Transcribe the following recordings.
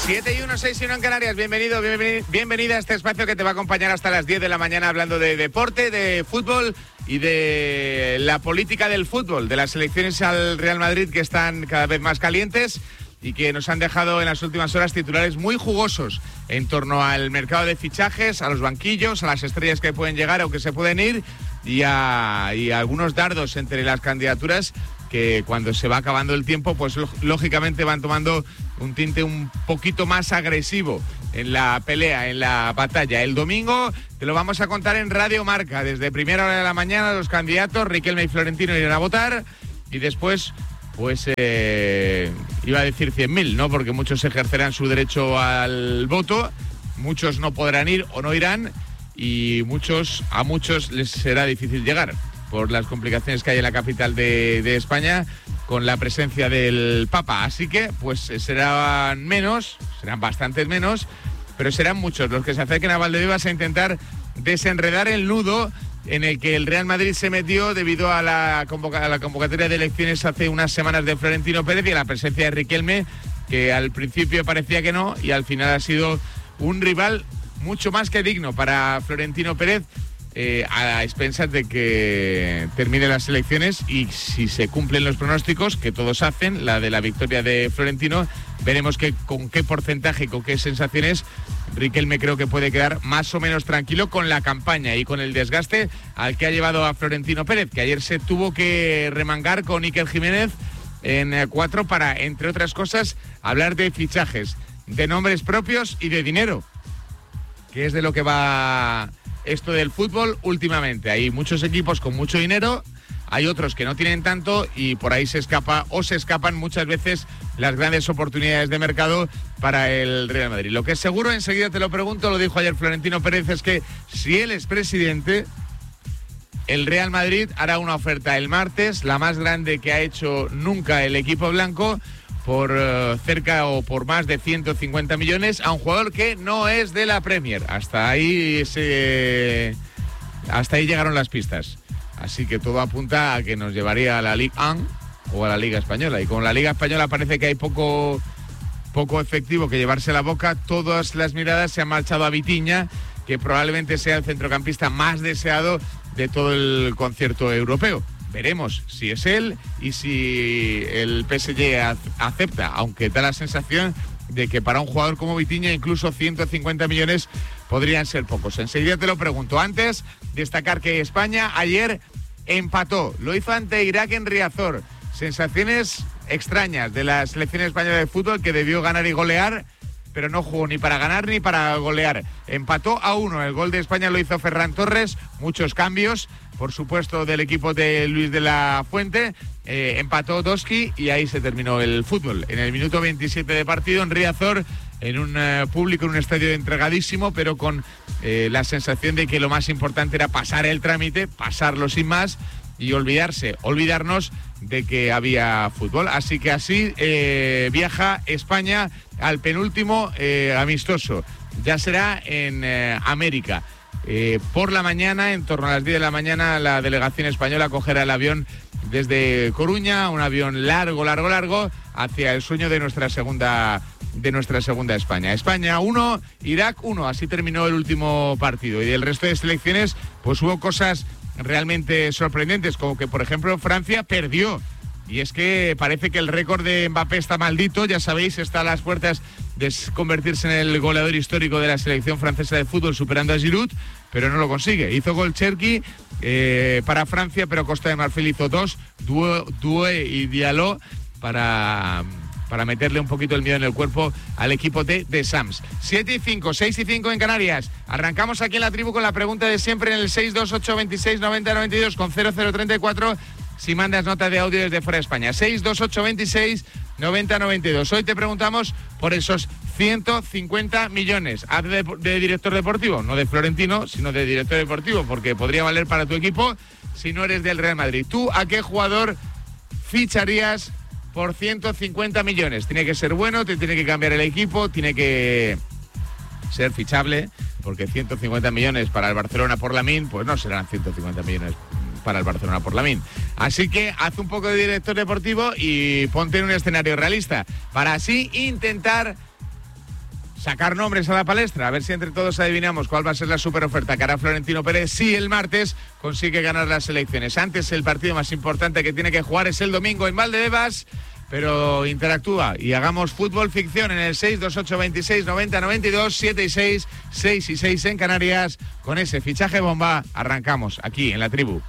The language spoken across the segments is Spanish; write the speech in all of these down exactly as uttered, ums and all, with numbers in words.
siete y uno, seis y uno en Canarias. Bienvenido, bienvenido, bienvenida a este espacio que te va a acompañar hasta las diez de la mañana hablando de deporte, de fútbol y de la política del fútbol, de las elecciones al Real Madrid que están cada vez más calientes y que nos han dejado en las últimas horas titulares muy jugosos en torno al mercado de fichajes, a los banquillos, a las estrellas que pueden llegar o que se pueden ir y a, y a algunos dardos entre las candidaturas que cuando se va acabando el tiempo, pues lógicamente van tomando un tinte un poquito más agresivo en la pelea, en la batalla. El domingo te lo vamos a contar en Radio Marca. Desde primera hora de la mañana los candidatos, Riquelme y Florentino, irán a votar y después, pues, eh, iba a decir cien mil, ¿no? Porque muchos ejercerán su derecho al voto, muchos no podrán ir o no irán y muchos, a muchos les será difícil llegar por las complicaciones que hay en la capital de, de España con la presencia del Papa. Así que, pues, serán menos, serán bastantes menos, pero serán muchos los que se acerquen a Valdebebas a intentar desenredar el nudo en el que el Real Madrid se metió debido a la, convoca- a la convocatoria de elecciones hace unas semanas de Florentino Pérez y a la presencia de Riquelme, que al principio parecía que no y al final ha sido un rival mucho más que digno para Florentino Pérez, Eh, a expensas de que terminen las elecciones y si se cumplen los pronósticos que todos hacen, la de la victoria de Florentino, veremos que con qué porcentaje y con qué sensaciones Riquelme creo que puede quedar más o menos tranquilo con la campaña y con el desgaste al que ha llevado a Florentino Pérez, que ayer se tuvo que remangar con Iker Jiménez en eh, cuatro para, entre otras cosas, hablar de fichajes, de nombres propios y de dinero, que es de lo que va esto del fútbol últimamente. Hay muchos equipos con mucho dinero, hay otros que no tienen tanto y por ahí se escapa o se escapan muchas veces las grandes oportunidades de mercado para el Real Madrid. Lo que es seguro, enseguida te lo pregunto, lo dijo ayer Florentino Pérez, es que si él es presidente, el Real Madrid hará una oferta el martes, la más grande que ha hecho nunca el equipo blanco, por uh, cerca o por más de ciento cincuenta millones a un jugador que no es de la Premier. Hasta ahí se, hasta ahí llegaron las pistas. Así que todo apunta a que nos llevaría a la Ligue uno o a la Liga Española. Y con la Liga Española parece que hay poco, poco efectivo que llevarse la boca. Todas las miradas se han marchado a Vitinha, que probablemente sea el centrocampista más deseado de todo el concierto europeo. Veremos si es él y si el P S G acepta, aunque da la sensación de que para un jugador como Vitinha incluso ciento cincuenta millones podrían ser pocos. Enseguida te lo pregunto. Antes, destacar que España ayer empató, lo hizo ante Irak en Riazor. Sensaciones extrañas de la selección española de fútbol, que debió ganar y golear, pero no jugó ni para ganar ni para golear. Empató a uno. El gol de España lo hizo Ferran Torres. Muchos cambios, por supuesto, del equipo de Luis de la Fuente. Eh, empató Doski y ahí se terminó el fútbol. En el minuto veintisiete de partido en Riazor, en un uh, público, en un estadio entregadísimo, pero con eh, la sensación de que lo más importante era pasar el trámite, pasarlo sin más y olvidarse, olvidarnos de que había fútbol. Así que así eh, viaja España al penúltimo eh, amistoso. Ya será en eh, América. Eh, por la mañana, en torno a las diez de la mañana, la delegación española cogerá el avión desde Coruña, un avión largo, largo, largo, hacia el sueño de nuestra segunda de nuestra segunda España. España uno, Irak uno, así terminó el último partido. Y del resto de selecciones, pues hubo cosas realmente sorprendentes, como que, por ejemplo, Francia perdió. Y es que parece que el récord de Mbappé está maldito, ya sabéis, está a las puertas de convertirse en el goleador histórico de la selección francesa de fútbol, superando a Giroud, pero no lo consigue. Hizo gol Cherki eh, para Francia, pero Costa de Marfil hizo dos, Doué y Diallo, para, para meterle un poquito el miedo en el cuerpo al equipo de The Sams. siete y cinco, seis y cinco en Canarias. Arrancamos aquí en la tribu con la pregunta de siempre en el seis dos ocho veintiséis noventa noventa y dos con cero cero treinta y cuatro. Si mandas nota de audio desde fuera de España, seis dos ocho veintiséis noventa noventa y dos. Hoy te preguntamos por esos ciento cincuenta millones. Haz de, de director deportivo, no de Florentino, sino de director deportivo, porque podría valer para tu equipo si no eres del Real Madrid. ¿Tú a qué jugador ficharías por ciento cincuenta millones? Tiene que ser bueno, te tiene que cambiar el equipo, tiene que ser fichable, porque ciento cincuenta millones para el Barcelona por Lamine, pues no serán ciento cincuenta millones para el Barcelona por Lamine. Así que haz un poco de director deportivo y ponte en un escenario realista para así intentar sacar nombres a la palestra, a ver si entre todos adivinamos cuál va a ser la super oferta que hará Florentino Pérez si el martes consigue ganar las elecciones. Antes, el partido más importante que tiene que jugar es el domingo en Valdebebas, pero interactúa y hagamos fútbol ficción en el seis dos ocho veintiséis noventa noventa y dos, siete y seis, seis y seis en Canarias. Con ese fichaje bomba arrancamos aquí en La Tribu.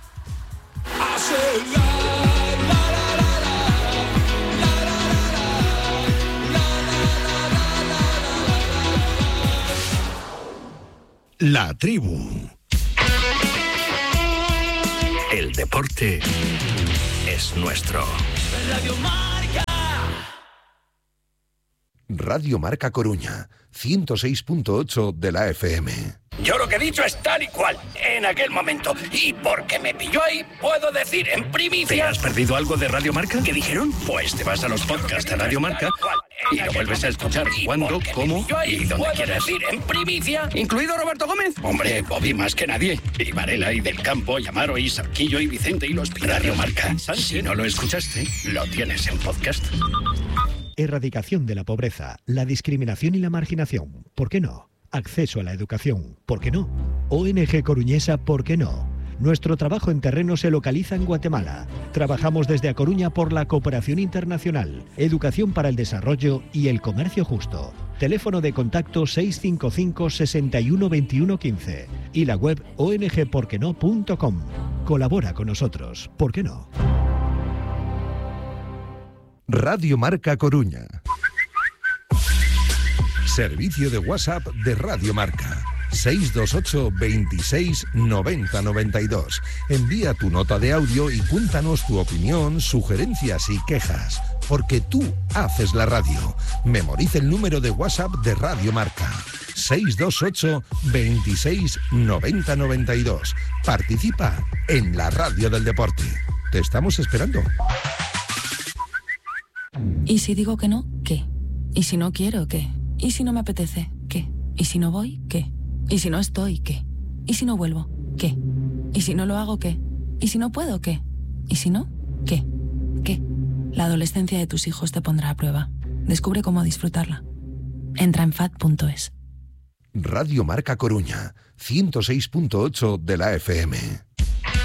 La Tribu. El deporte es nuestro. Radio Marca. Radio Marca Coruña, ciento seis punto ocho de la F M. Yo lo que he dicho es tal y cual, en aquel momento. Y porque me pilló ahí, puedo decir en primicia... ¿Te has perdido algo de Radio Marca? ¿Qué dijeron? Pues te vas a los podcasts de Radio Marca y lo vuelves a escuchar cuando, cómo y donde quieras. Decir en primicia, incluido Roberto Gómez. Hombre, Bobby más que nadie. Y Varela y Del Campo, y Amaro y Sarquillo y Vicente y los Pilares. Radio Marca. Si no lo escuchaste, lo tienes en podcast. Erradicación de la pobreza, la discriminación y la marginación. ¿Por qué no? Acceso a la educación. ¿Por qué no? O N G Coruñesa. ¿Por qué no? Nuestro trabajo en terreno se localiza en Guatemala. Trabajamos desde A Coruña por la cooperación internacional, educación para el desarrollo y el comercio justo. Teléfono de contacto seis cinco cinco, sesenta y uno, veintiuno, quince y la web o n g por qué no punto com. Colabora con nosotros. ¿Por qué no? Radio Marca Coruña. Servicio de WhatsApp de Radio Marca. seis dos ocho, veintiséis, noventa, noventa y dos. Envía tu nota de audio y cuéntanos tu opinión, sugerencias y quejas. Porque tú haces la radio. Memoriza el número de WhatsApp de Radio Marca. seis dos ocho, veintiséis, noventa, noventa y dos. Participa en la radio del deporte. Te estamos esperando. ¿Y si digo que no? ¿Qué? ¿Y si no quiero? ¿Qué? ¿Y si no me apetece? ¿Qué? ¿Y si no voy? ¿Qué? ¿Y si no estoy? ¿Qué? ¿Y si no vuelvo? ¿Qué? ¿Y si no lo hago? ¿Qué? ¿Y si no puedo? ¿Qué? ¿Y si no? ¿Qué? ¿Qué? La adolescencia de tus hijos te pondrá a prueba. Descubre cómo disfrutarla. Entra en fat punto es. Radio Marca Coruña, ciento seis punto ocho de la F M.